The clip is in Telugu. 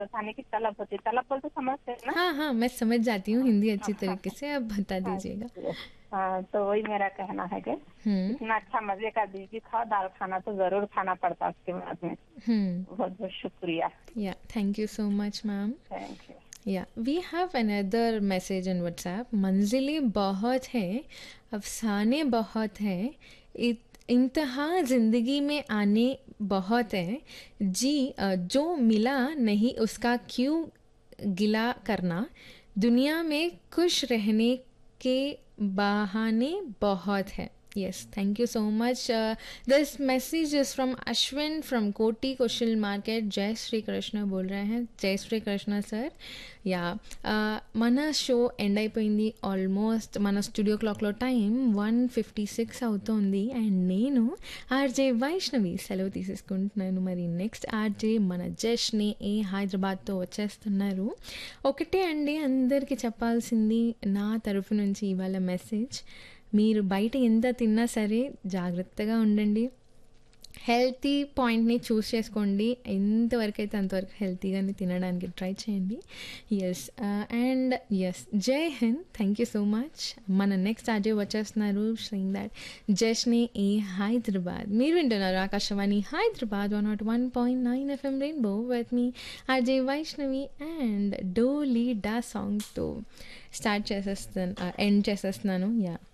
खाने की तलब होती है, तलब बोलते समझते हैं ना? हाँ हाँ, मैं समझ जाती हूँ हिंदी अच्छी हाँ तरीके से, आप बता हाँ दीजिएगा। हाँ, तो वही मेरा कहना है कि हम्म। इतना अच्छा मजे का डिश भी खाओ, दाल खाना तो जरूर खाना पड़ता है उसके बाद में। हम्म। बहुत बहुत शुक्रिया। या thank you so much ma'am. Thank you. या we have another message in WhatsApp. मंजिलें बहुत हैं, अफसाने बहुत हैं, इंतहा ज़िंदगी में आने बहुत है जी। जो मिला नहीं उसका क्यों गिला करना, दुनिया में खुश रहने के बहाने बहुत है। Yes, thank you so much. This message is from Ashwin from Koti Kushal Market. जय श्री कृष्ण बोल रहे हैं। जय श्री कृष्ణ सर। యా మన షో ఎండ్ అయిపోయింది ఆల్మోస్ట్. మన స్టూడియో క్లాక్లో టైం 1:56 అవుతోంది. అండ్ నేను ఆర్జే వైష్ణవి సెలవు తీసేసుకుంటున్నాను. మరి నెక్స్ట్ ఆర్జే మన జష్ని ఏ హైదరాబాద్తో వచ్చేస్తున్నారు. ఒకటే అండి అందరికీ చెప్పాల్సింది నా తరఫు నుంచి ఇవాళ మెసేజ్, మీరు బయట ఎంత తిన్నా సరే జాగ్రత్తగా ఉండండి. హెల్తీ పాయింట్ని చూస్ చేసుకోండి. ఎంతవరకు అయితే అంతవరకు హెల్తీగానే తినడానికి ట్రై చేయండి. ఎస్ అండ్ ఎస్, జై Hind. Thank you so much. మన నెక్స్ట్ ఆర్జే వచ్చేస్తున్నారు సేయింగ్ దట్ జష్ని ఏ హైదరాబాద్. మీరు వింటున్నారు Akashvani Hyderabad 101.9 FM rainbow with me RJ Vaishnavi. And డోలీ డా సాంగ్తో స్టార్ట్ చేసేస్తాను, ఎండ్ చేసేస్తున్నాను. యా